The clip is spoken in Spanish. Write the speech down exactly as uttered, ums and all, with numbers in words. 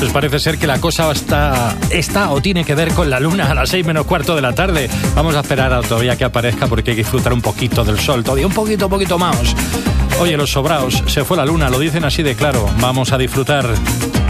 Pues parece ser que la cosa está, está o tiene que ver con la luna a las seis menos cuarto de la tarde. Vamos a esperar a todavía que aparezca porque hay que disfrutar un poquito del sol, todavía un poquito, un poquito más. Oye, los sobraos, se fue la luna, lo dicen así de claro. Vamos a disfrutar.